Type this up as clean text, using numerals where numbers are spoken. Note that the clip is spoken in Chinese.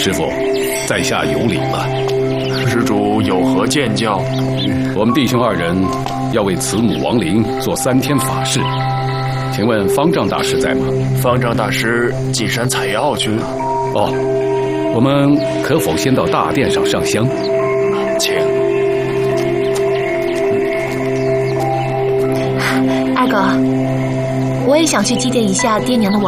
师傅，在下有礼了。 施主有何见教？ 我们弟兄二人要为慈母亡灵做3天法事，请问方丈大师在吗？ 方丈大师进山采药去了。 哦，我们可否先到大殿上上香？ 请。 二哥，我也想去祭奠一下爹娘的亡。